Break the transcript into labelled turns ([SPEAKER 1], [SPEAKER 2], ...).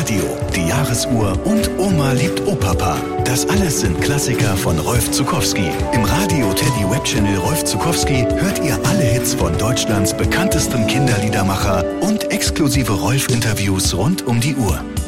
[SPEAKER 1] Radio, die Jahresuhr und Oma liebt Opapa. Das alles sind Klassiker von Rolf Zuckowski. Im Radio Teddy Web Channel Rolf Zuckowski hört ihr alle Hits von Deutschlands bekanntestem Kinderliedermacher und exklusive Rolf-Interviews rund um die Uhr.